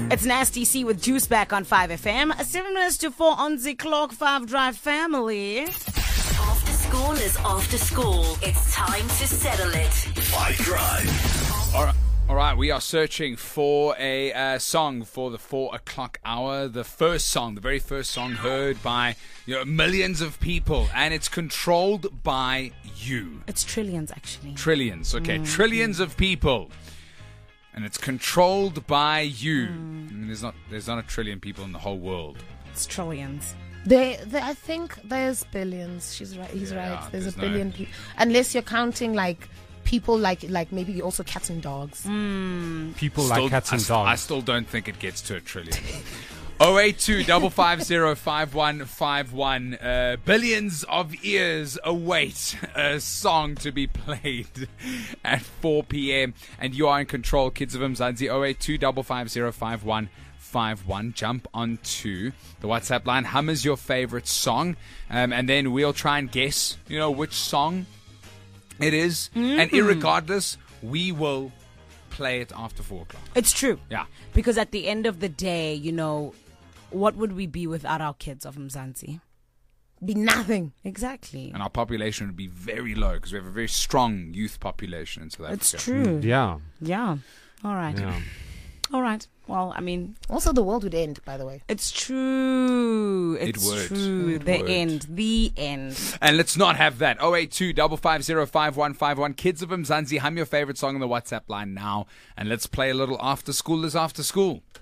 It's Nasty C with Juice back on 5FM. 7 minutes to 4 on the clock, 5 Drive family. After school is after school. It's time to settle it. 5 Drive. All right, we are searching for a song for the 4 o'clock hour. The very first song heard by millions of people, and it's controlled by you. It's trillions, actually. Trillions, okay. Trillions of people. And it's controlled by you. I mean, there's not a trillion people in the whole world. It's trillions. I think there's billions. She's right. He's right. There's a billion people. Unless you're counting like people like maybe also cats and dogs. People like cats and dogs. I still don't think it gets to a trillion. 082 550 5151. Billions of ears await a song to be played at 4 p.m. And you are in control, Kids of Mzansi. 082 550 5151. Jump onto the WhatsApp line. Hum is your favorite song. And then we'll try and guess, which song it is. And irregardless, we will play it after 4 o'clock. It's true. Yeah. Because at the end of the day, what would we be without our kids of Mzansi? Be nothing. Exactly. And our population would be very low because we have a very strong youth population in South Africa. It's true. Yeah. Yeah. All right. Yeah. All right. Well, I mean, also the world would end, by the way. It's true. It's It would. true. It The would. end. The end. And let's not have that. 082 550 5151. Kids of Mzansi, hum your favorite song on the WhatsApp line now. And let's play a little After School is After School.